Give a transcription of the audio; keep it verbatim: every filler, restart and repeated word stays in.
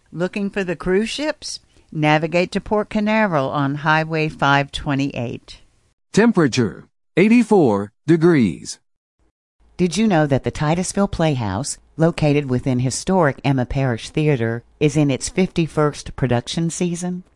Looking for the cruise ships? Navigate to Port Canaveral on Highway five twenty-eight. Temperature, eighty-four degrees. Did you know that the Titusville Playhouse, located within historic Emma Parish Theater, is in its fifty-first production season?